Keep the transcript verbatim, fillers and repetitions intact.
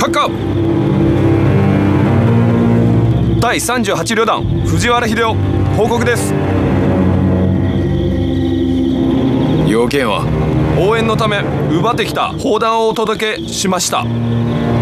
着火。だいさんじゅうはち旅団藤原秀夫報告です。 要件は？ 応援のため奪ってきた砲弾をお届けしました。